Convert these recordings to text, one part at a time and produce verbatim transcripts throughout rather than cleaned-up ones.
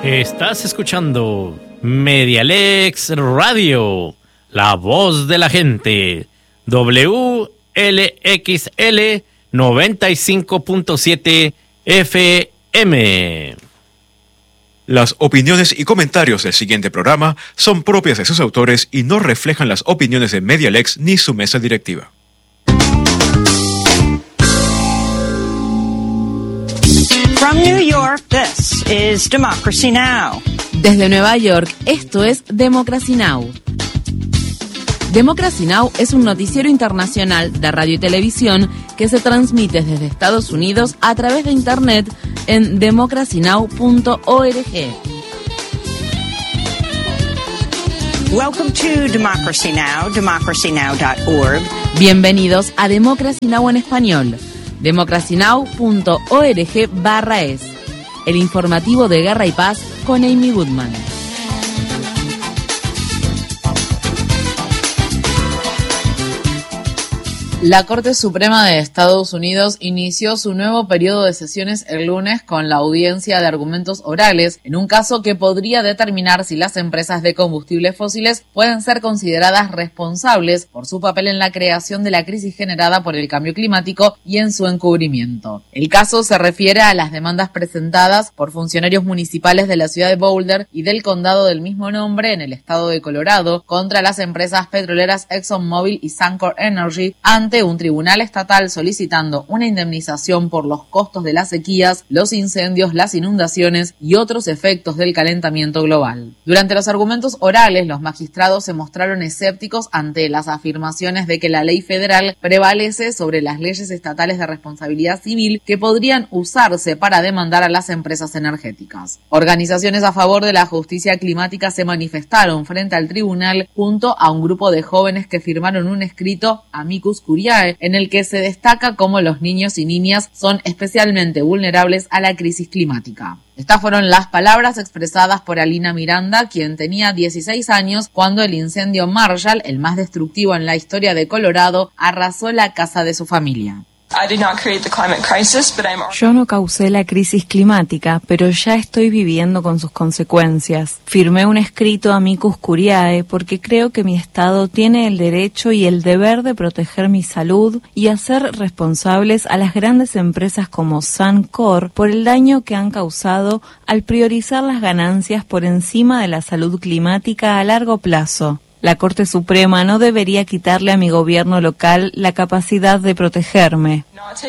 Estás escuchando Medialex Radio, la voz de la gente, W L X L noventa y cinco punto siete F M. Las opiniones y comentarios del siguiente programa son propias de sus autores y no reflejan las opiniones de Medialex ni su mesa directiva. From New York, this is Democracy Now! Desde Nueva York, esto es Democracy Now! Democracy Now! Es un noticiero internacional de radio y televisión que se transmite desde Estados Unidos a través de Internet en democracy now punto org. Welcome to Democracy Now!, democracy now dot org. Bienvenidos a Democracy Now! En español. democracy now punto org barra es. El informativo de Guerra y Paz con Amy Goodman. La Corte Suprema de Estados Unidos inició su nuevo periodo de sesiones el lunes con la audiencia de argumentos orales en un caso que podría determinar si las empresas de combustibles fósiles pueden ser consideradas responsables por su papel en la creación de la crisis generada por el cambio climático y en su encubrimiento. El caso se refiere a las demandas presentadas por funcionarios municipales de la ciudad de Boulder y del condado del mismo nombre en el estado de Colorado contra las empresas petroleras ExxonMobil y Suncor Energy ante un tribunal estatal solicitando una indemnización por los costos de las sequías, los incendios, las inundaciones y otros efectos del calentamiento global. Durante los argumentos orales, los magistrados se mostraron escépticos ante las afirmaciones de que la ley federal prevalece sobre las leyes estatales de responsabilidad civil que podrían usarse para demandar a las empresas energéticas. Organizaciones a favor de la justicia climática se manifestaron frente al tribunal junto a un grupo de jóvenes que firmaron un escrito Amicus Curiae en el que se destaca cómo los niños y niñas son especialmente vulnerables a la crisis climática. Estas fueron las palabras expresadas por Alina Miranda, quien tenía dieciséis años cuando el incendio Marshall, el más destructivo en la historia de Colorado, arrasó la casa de su familia. Yo no causé la crisis climática, pero ya estoy viviendo con sus consecuencias. Firmé un escrito Amicus Curiae porque creo que mi Estado tiene el derecho y el deber de proteger mi salud y hacer responsables a las grandes empresas como Suncor por el daño que han causado al priorizar las ganancias por encima de la salud climática a largo plazo. La Corte Suprema no debería quitarle a mi gobierno local la capacidad de protegerme.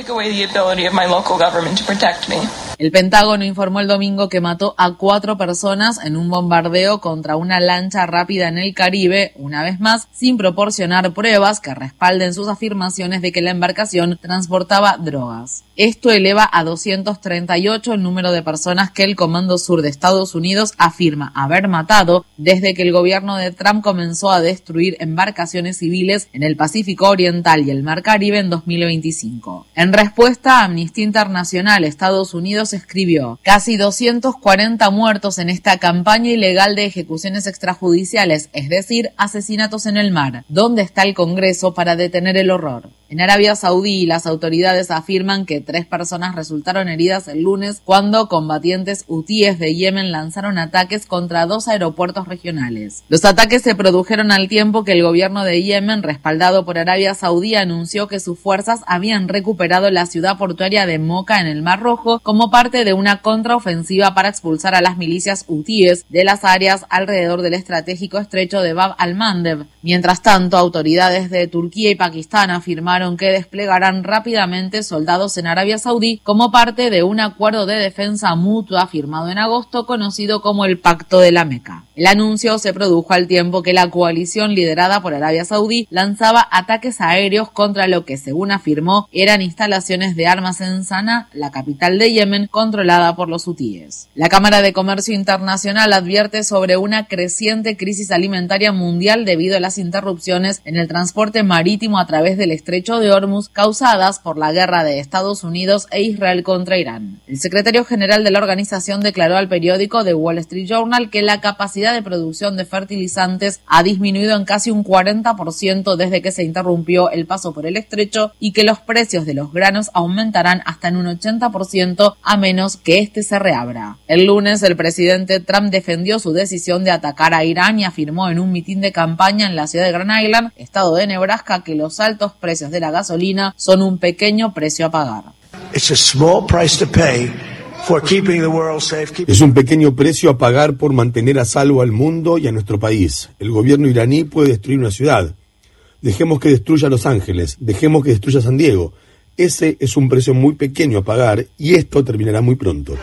El Pentágono informó el domingo que mató a cuatro personas en un bombardeo contra una lancha rápida en el Caribe, una vez más, sin proporcionar pruebas que respalden sus afirmaciones de que la embarcación transportaba drogas. Esto eleva a doscientos treinta y ocho el número de personas que el Comando Sur de Estados Unidos afirma haber matado desde que el gobierno de Trump comenzó a destruir embarcaciones civiles en el Pacífico Oriental y el Mar Caribe en dos mil veinticinco. En respuesta, Amnistía Internacional Estados Unidos escribió: casi doscientos cuarenta muertos en esta campaña ilegal de ejecuciones extrajudiciales, es decir, asesinatos en el mar. ¿Dónde está el Congreso para detener el horror? En Arabia Saudí, las autoridades afirman que tres personas resultaron heridas el lunes cuando combatientes hutíes de Yemen lanzaron ataques contra dos aeropuertos regionales. Los ataques se produjeron al tiempo que el gobierno de Yemen, respaldado por Arabia Saudí, anunció que sus fuerzas habían recuperado la ciudad portuaria de Moca en el Mar Rojo como parte de una contraofensiva para expulsar a las milicias hutíes de las áreas alrededor del estratégico estrecho de Bab al-Mandeb. Mientras tanto, autoridades de Turquía y Pakistán afirmaron que desplegarán rápidamente soldados en Arabia Saudí como parte de un acuerdo de defensa mutua firmado en agosto conocido como el Pacto de la Meca. El anuncio se produjo al tiempo que la coalición liderada por Arabia Saudí lanzaba ataques aéreos contra lo que, según afirmó, eran instalaciones de armas en Sanaa, la capital de Yemen, controlada por los hutíes. La Cámara de Comercio Internacional advierte sobre una creciente crisis alimentaria mundial debido a las interrupciones en el transporte marítimo a través del estrecho estrecho de Hormuz causadas por la guerra de Estados Unidos e Israel contra Irán. El secretario general de la organización declaró al periódico The Wall Street Journal que la capacidad de producción de fertilizantes ha disminuido en casi un cuarenta por ciento desde que se interrumpió el paso por el estrecho y que los precios de los granos aumentarán hasta en un ochenta por ciento a menos que este se reabra. El lunes, el presidente Trump defendió su decisión de atacar a Irán y afirmó en un mitin de campaña en la ciudad de Grand Island, estado de Nebraska, que los altos precios de la gasolina son un pequeño precio a pagar. Es un pequeño precio a pagar por mantener a salvo al mundo y a nuestro país. El gobierno iraní puede destruir una ciudad. Dejemos que destruya Los Ángeles, dejemos que destruya San Diego. Ese es un precio muy pequeño a pagar y esto terminará muy pronto.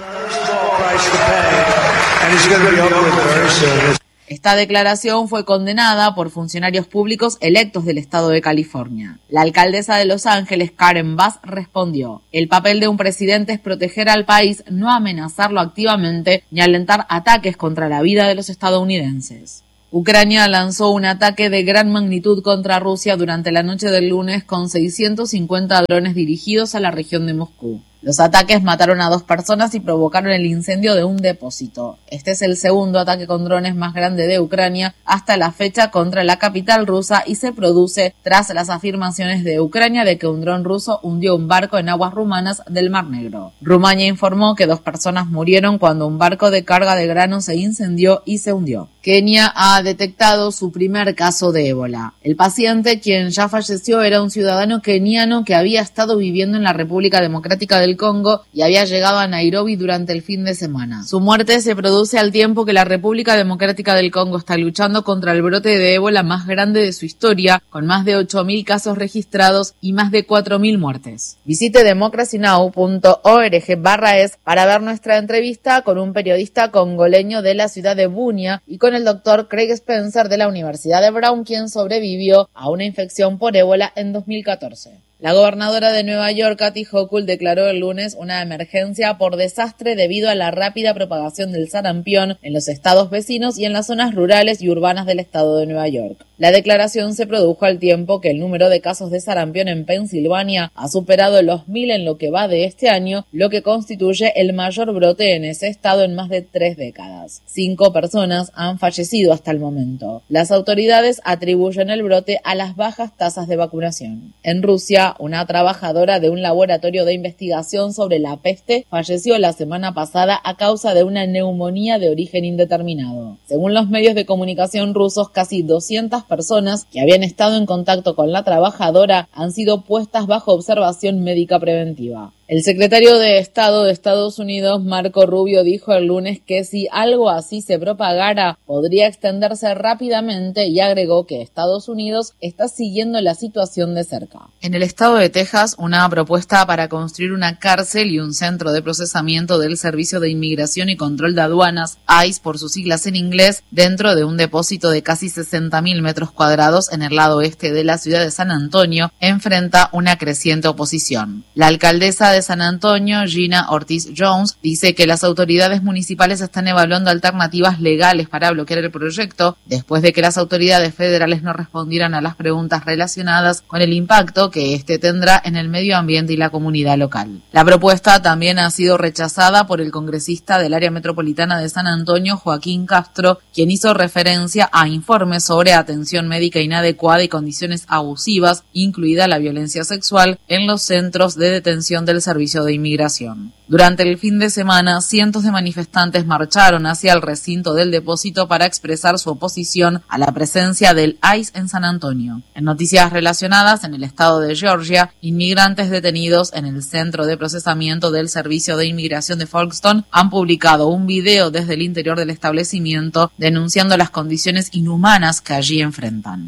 Esta declaración fue condenada por funcionarios públicos electos del estado de California. La alcaldesa de Los Ángeles, Karen Bass, respondió: el papel de un presidente es proteger al país, no amenazarlo activamente ni alentar ataques contra la vida de los estadounidenses. Ucrania lanzó un ataque de gran magnitud contra Rusia durante la noche del lunes con seiscientos cincuenta drones dirigidos a la región de Moscú. Los ataques mataron a dos personas y provocaron el incendio de un depósito. Este es el segundo ataque con drones más grande de Ucrania hasta la fecha contra la capital rusa y se produce tras las afirmaciones de Ucrania de que un dron ruso hundió un barco en aguas rumanas del Mar Negro. Rumania informó que dos personas murieron cuando un barco de carga de grano se incendió y se hundió. Kenia ha detectado su primer caso de ébola. El paciente, quien ya falleció, era un ciudadano keniano que había estado viviendo en la República Democrática del Congo y había llegado a Nairobi durante el fin de semana. Su muerte se produce al tiempo que la República Democrática del Congo está luchando contra el brote de ébola más grande de su historia, con más de ocho mil casos registrados y más de cuatro mil muertes. Visite democracy now punto org barra es para ver nuestra entrevista con un periodista congoleño de la ciudad de Bunia y con el doctor Craig Spencer de la Universidad de Brown, quien sobrevivió a una infección por ébola en dos mil catorce. La gobernadora de Nueva York, Kathy Hochul, declaró el lunes una emergencia por desastre debido a la rápida propagación del sarampión en los estados vecinos y en las zonas rurales y urbanas del estado de Nueva York. La declaración se produjo al tiempo que el número de casos de sarampión en Pensilvania ha superado los mil en lo que va de este año, lo que constituye el mayor brote en ese estado en más de tres décadas. Cinco personas han fallecido hasta el momento. Las autoridades atribuyen el brote a las bajas tasas de vacunación. En Rusia, una trabajadora de un laboratorio de investigación sobre la peste falleció la semana pasada a causa de una neumonía de origen indeterminado. Según los medios de comunicación rusos, casi doscientas personas que habían estado en contacto con la trabajadora han sido puestas bajo observación médica preventiva. El secretario de Estado de Estados Unidos, Marco Rubio, dijo el lunes que si algo así se propagara, podría extenderse rápidamente y agregó que Estados Unidos está siguiendo la situación de cerca. En el estado de Texas, una propuesta para construir una cárcel y un centro de procesamiento del Servicio de Inmigración y Control de Aduanas, I C E por sus siglas en inglés, dentro de un depósito de casi sesenta mil metros cuadrados en el lado oeste de la ciudad de San Antonio, enfrenta una creciente oposición. La alcaldesa de San Antonio, Gina Ortiz Jones, dice que las autoridades municipales están evaluando alternativas legales para bloquear el proyecto después de que las autoridades federales no respondieran a las preguntas relacionadas con el impacto que este tendrá en el medio ambiente y la comunidad local. La propuesta también ha sido rechazada por el congresista del área metropolitana de San Antonio, Joaquín Castro, quien hizo referencia a informes sobre atención médica inadecuada y condiciones abusivas, incluida la violencia sexual, en los centros de detención del Servicio de Inmigración. Durante el fin de semana, cientos de manifestantes marcharon hacia el recinto del depósito para expresar su oposición a la presencia del I C E en San Antonio. En noticias relacionadas, en el estado de Georgia, inmigrantes detenidos en el centro de procesamiento del Servicio de Inmigración de Folkestone han publicado un video desde el interior del establecimiento denunciando las condiciones inhumanas que allí enfrentan.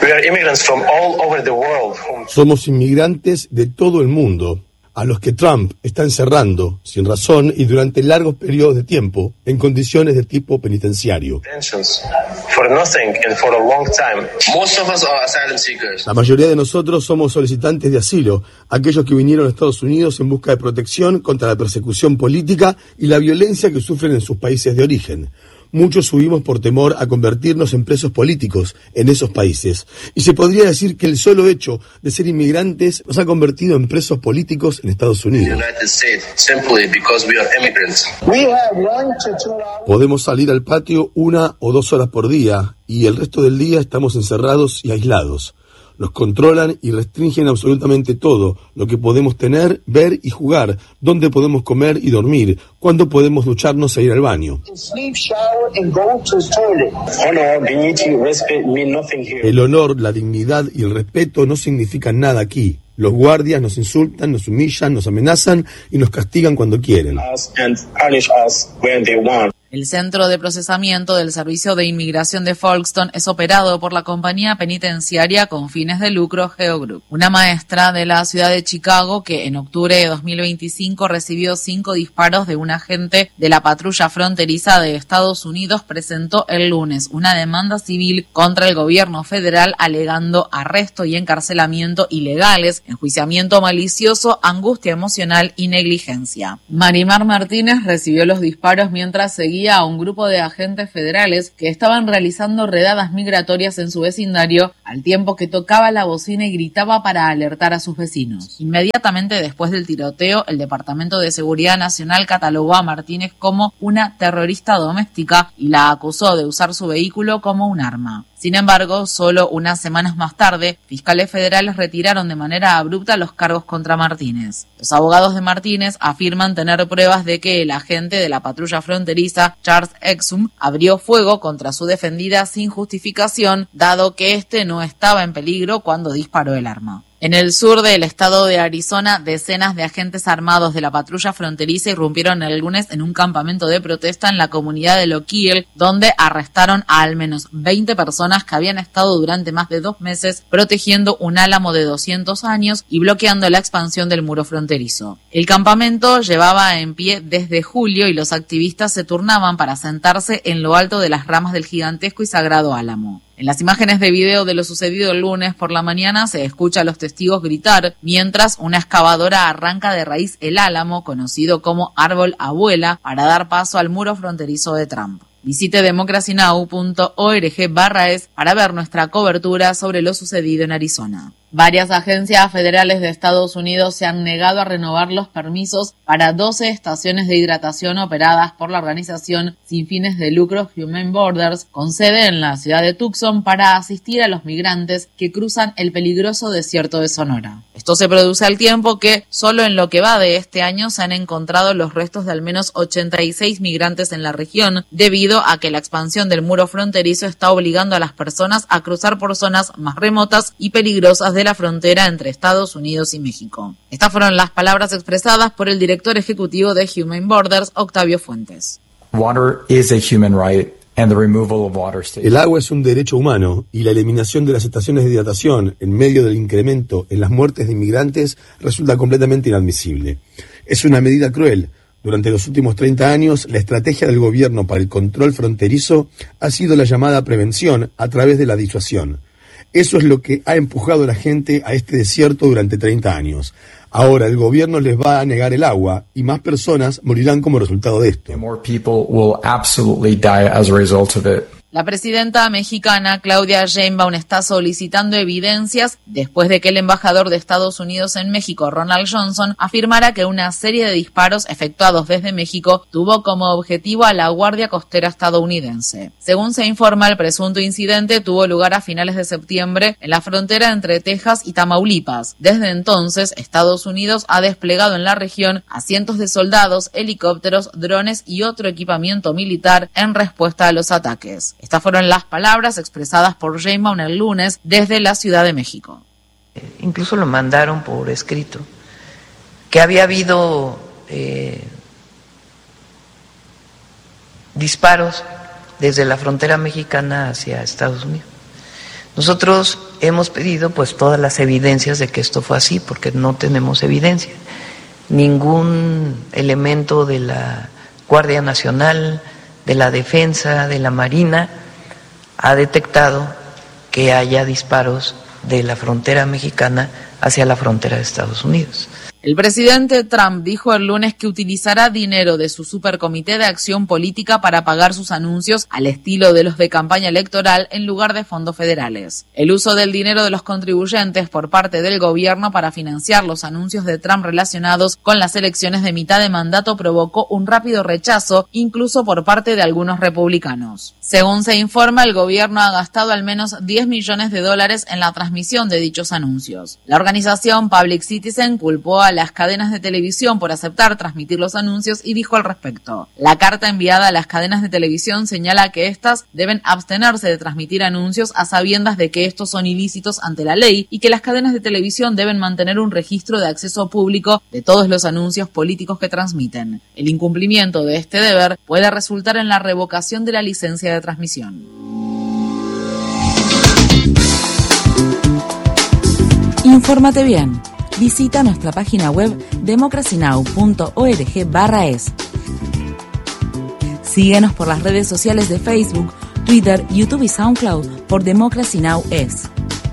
Somos inmigrantes de todo el mundo, a los que Trump está encerrando, sin razón y durante largos periodos de tiempo, en condiciones de tipo penitenciario. La mayoría de nosotros somos solicitantes de asilo, aquellos que vinieron a Estados Unidos en busca de protección contra la persecución política y la violencia que sufren en sus países de origen. Muchos huimos por temor a convertirnos en presos políticos en esos países. Y se podría decir que el solo hecho de ser inmigrantes nos ha convertido en presos políticos en Estados Unidos. Podemos salir al patio una o dos horas por día y el resto del día estamos encerrados y aislados. Nos controlan y restringen absolutamente todo, lo que podemos tener, ver y jugar, dónde podemos comer y dormir, cuándo podemos ducharnos e ir al baño. El honor, la dignidad y el respeto no significan nada aquí. Los guardias nos insultan, nos humillan, nos amenazan y nos castigan cuando quieren. El centro de procesamiento del Servicio de Inmigración de Folkestone es operado por la compañía penitenciaria con fines de lucro Geo Group. Una maestra de la ciudad de Chicago que en octubre de dos mil veinticinco recibió cinco disparos de un agente de la patrulla fronteriza de Estados Unidos presentó el lunes una demanda civil contra el gobierno federal alegando arresto y encarcelamiento ilegales, enjuiciamiento malicioso, angustia emocional y negligencia. Marimar Martínez recibió los disparos mientras seguía a un grupo de agentes federales que estaban realizando redadas migratorias en su vecindario al tiempo que tocaba la bocina y gritaba para alertar a sus vecinos. Inmediatamente después del tiroteo, el Departamento de Seguridad Nacional catalogó a Martínez como una terrorista doméstica y la acusó de usar su vehículo como un arma. Sin embargo, solo unas semanas más tarde, fiscales federales retiraron de manera abrupta los cargos contra Martínez. Los abogados de Martínez afirman tener pruebas de que el agente de la patrulla fronteriza, Charles Exum, abrió fuego contra su defendida sin justificación, dado que éste no estaba en peligro cuando disparó el arma. En el sur del estado de Arizona, decenas de agentes armados de la patrulla fronteriza irrumpieron el lunes en un campamento de protesta en la comunidad de Lockheed, donde arrestaron a al menos veinte personas que habían estado durante más de dos meses protegiendo un álamo de doscientos años y bloqueando la expansión del muro fronterizo. El campamento llevaba en pie desde julio y los activistas se turnaban para sentarse en lo alto de las ramas del gigantesco y sagrado álamo. En las imágenes de video de lo sucedido el lunes por la mañana se escucha a los testigos gritar mientras una excavadora arranca de raíz el álamo, conocido como árbol abuela, para dar paso al muro fronterizo de Trump. Visite democracy now punto org barra es para ver nuestra cobertura sobre lo sucedido en Arizona. Varias agencias federales de Estados Unidos se han negado a renovar los permisos para doce estaciones de hidratación operadas por la organización sin fines de lucro Humane Borders, con sede en la ciudad de Tucson, para asistir a los migrantes que cruzan el peligroso desierto de Sonora. Esto se produce al tiempo que, solo en lo que va de este año, se han encontrado los restos de al menos ochenta y seis migrantes en la región, debido a que la expansión del muro fronterizo está obligando a las personas a cruzar por zonas más remotas y peligrosas de la frontera entre Estados Unidos y México. Estas fueron las palabras expresadas por el director ejecutivo de Humane Borders, Octavio Fuentes. Water is a human right. And the removal of water stations. El agua es un derecho humano y la eliminación de las estaciones de hidratación en medio del incremento en las muertes de inmigrantes resulta completamente inadmisible. Es una medida cruel. Durante los últimos treinta años, la estrategia del gobierno para el control fronterizo ha sido la llamada prevención a través de la disuasión. Eso es lo que ha empujado a la gente a este desierto durante treinta años. Ahora el gobierno les va a negar el agua y más personas morirán como resultado de esto. More people will absolutely die as a result of it. La presidenta mexicana Claudia Sheinbaum está solicitando evidencias después de que el embajador de Estados Unidos en México, Ronald Johnson, afirmara que una serie de disparos efectuados desde México tuvo como objetivo a la Guardia Costera estadounidense. Según se informa, el presunto incidente tuvo lugar a finales de septiembre en la frontera entre Texas y Tamaulipas. Desde entonces, Estados Unidos ha desplegado en la región a cientos de soldados, helicópteros, drones y otro equipamiento militar en respuesta a los ataques. Estas fueron las palabras expresadas por Sheinbaum el lunes desde la Ciudad de México. Incluso lo mandaron por escrito, que había habido eh, disparos desde la frontera mexicana hacia Estados Unidos. Nosotros hemos pedido pues todas las evidencias de que esto fue así, porque no tenemos evidencia. Ningún elemento de la Guardia Nacional, de la Defensa, de la Marina, ha detectado que haya disparos de la frontera mexicana hacia la frontera de Estados Unidos. El presidente Trump dijo el lunes que utilizará dinero de su Supercomité de Acción Política para pagar sus anuncios al estilo de los de campaña electoral en lugar de fondos federales. El uso del dinero de los contribuyentes por parte del gobierno para financiar los anuncios de Trump relacionados con las elecciones de mitad de mandato provocó un rápido rechazo, incluso por parte de algunos republicanos. Según se informa, el gobierno ha gastado al menos diez millones de dólares en la transmisión de dichos anuncios. La organización Public Citizen culpó a a las cadenas de televisión por aceptar transmitir los anuncios y dijo al respecto: la carta enviada a las cadenas de televisión señala que éstas deben abstenerse de transmitir anuncios a sabiendas de que estos son ilícitos ante la ley y que las cadenas de televisión deben mantener un registro de acceso público de todos los anuncios políticos que transmiten. El incumplimiento de este deber puede resultar en la revocación de la licencia de transmisión. Infórmate bien. Visita nuestra página web democracynow punto org barra es. Síguenos por las redes sociales de Facebook, Twitter, YouTube y SoundCloud por Democracy Now! Es.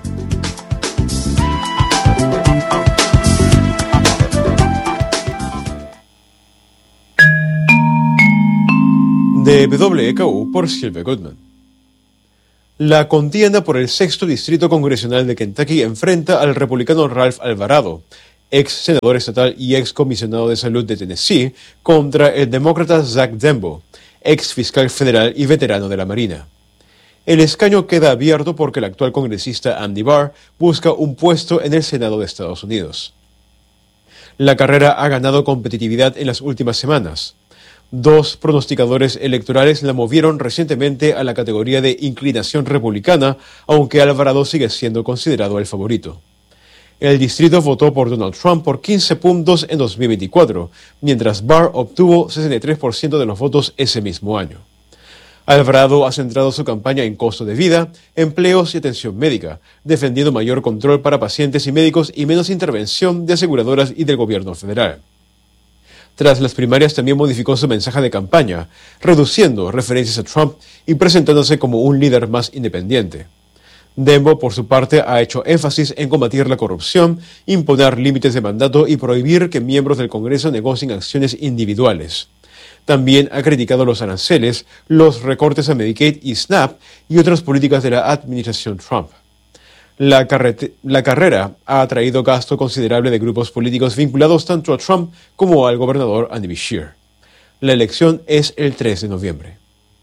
De W K U por Silvia Goodman. La contienda por el sexto distrito congresional de Kentucky enfrenta al republicano Ralph Alvarado, ex senador estatal y ex comisionado de salud de Tennessee, contra el demócrata Zach Dembo, ex fiscal federal y veterano de la Marina. El escaño queda abierto porque el actual congresista Andy Barr busca un puesto en el Senado de Estados Unidos. La carrera ha ganado competitividad en las últimas semanas. Dos pronosticadores electorales la movieron recientemente a la categoría de inclinación republicana, aunque Alvarado sigue siendo considerado el favorito. El distrito votó por Donald Trump por quince puntos en dos mil veinticuatro, mientras Barr obtuvo sesenta y tres por ciento de los votos ese mismo año. Alvarado ha centrado su campaña en costo de vida, empleos y atención médica, defendiendo mayor control para pacientes y médicos y menos intervención de aseguradoras y del gobierno federal. Tras las primarias también modificó su mensaje de campaña, reduciendo referencias a Trump y presentándose como un líder más independiente. Dembo, por su parte, ha hecho énfasis en combatir la corrupción, imponer límites de mandato y prohibir que miembros del Congreso negocien acciones individuales. También ha criticado los aranceles, los recortes a Medicaid y SNAP y otras políticas de la administración Trump. La, carrete- la carrera ha atraído gasto considerable de grupos políticos vinculados tanto a Trump como al gobernador Andy Beshear. La elección es el tres de noviembre.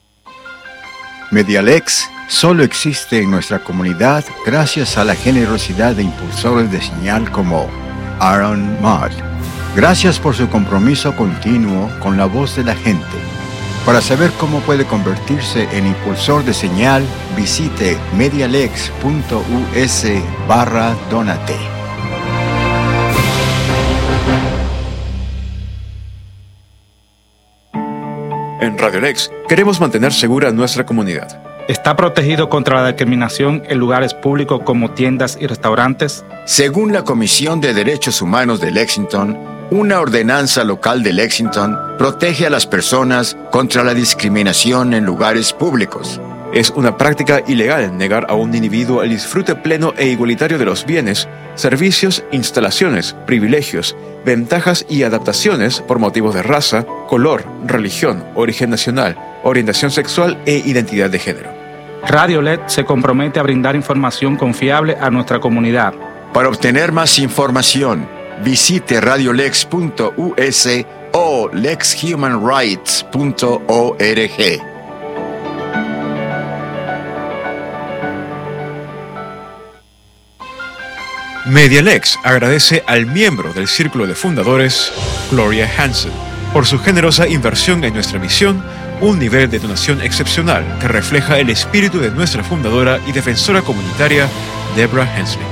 Medialex solo existe en nuestra comunidad gracias a la generosidad de impulsores de señal como Aaron Mott. Gracias por su compromiso continuo con la voz de la gente. Para saber cómo puede convertirse en impulsor de señal, visite medialex punto us barra donate. En Radio Lex queremos mantener segura nuestra comunidad. ¿Está protegido contra la discriminación en lugares públicos como tiendas y restaurantes? Según la Comisión de Derechos Humanos de Lexington, una ordenanza local de Lexington protege a las personas contra la discriminación en lugares públicos. Es una práctica ilegal negar a un individuo el disfrute pleno e igualitario de los bienes, servicios, instalaciones, privilegios, ventajas y adaptaciones por motivos de raza, color, religión, origen nacional, orientación sexual e identidad de género. Radio L E D se compromete a brindar información confiable a nuestra comunidad. Para obtener más información, visite radiolex punto us o lex human rights punto org. Medialex agradece al miembro del Círculo de Fundadores, Gloria Hansen, por su generosa inversión en nuestra misión, un nivel de donación excepcional que refleja el espíritu de nuestra fundadora y defensora comunitaria, Deborah Hensley.